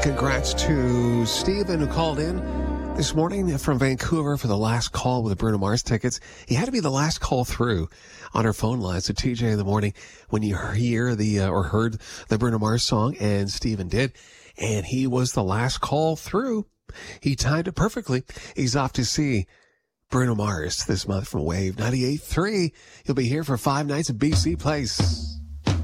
Congrats to Stephen who called in this morning from Vancouver for the last call with the Bruno Mars tickets. He had to be the last call through on our phone line. So TJ in the morning, when you hear or heard the Bruno Mars song, and Stephen did, and he was the last call through. He timed it perfectly. He's off to see Bruno Mars this month from Wave 98.3. He'll be here for 5 nights at BC Place.